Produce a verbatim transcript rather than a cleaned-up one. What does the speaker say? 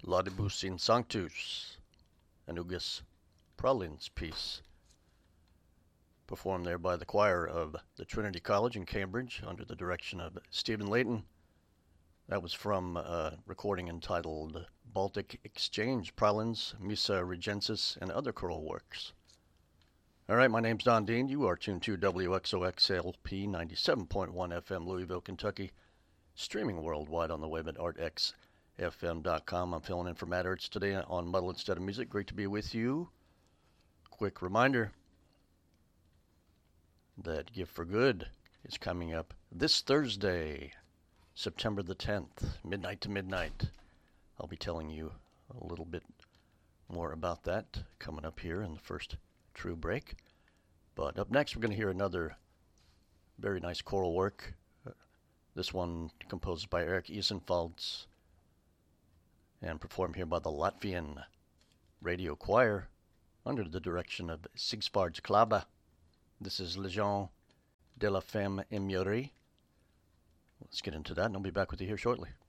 Laudibus in Sanctus, Anugus Pralin's piece, performed there by the choir of the Trinity College in Cambridge under the direction of Stephen Layton. That was from a recording entitled Baltic Exchange, Pralin's, Missa Regensis, and Other Choral Works. All right, my name's Don Dean. You are tuned to W X O X L P ninety-seven point one F M, Louisville, Kentucky, streaming worldwide on the web at art x f m dot com. I'm filling in for Matt Ertz today on Muddle Instead of Music. Great to be with you. Quick reminder that Gift for Good is coming up this Thursday, September the tenth, midnight to midnight. I'll be telling you a little bit more about that coming up here in the first true break. But up next, we're going to hear another very nice choral work. Uh, this one composed by Eric Isenfalds and performed here by the Latvian Radio Choir under the direction of Sigspards Klaba. This is Legion de la Femme Aimée. Let's get into that, and I'll be back with you here shortly.